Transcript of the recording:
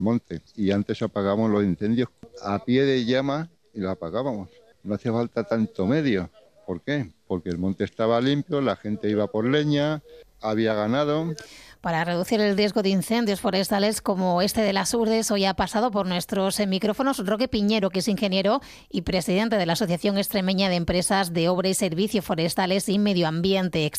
monte. Y antes apagábamos los incendios a pie de llama y los apagábamos. No hacía falta tanto medio. ¿Por qué? Porque el monte estaba limpio, la gente iba por leña, había ganado. Para reducir el riesgo de incendios forestales como este de las Urdes, hoy ha pasado por nuestros micrófonos Roque Piñero, que es ingeniero y presidente de la Asociación Extremeña de Empresas de Obra y Servicios Forestales y Medio Ambiente,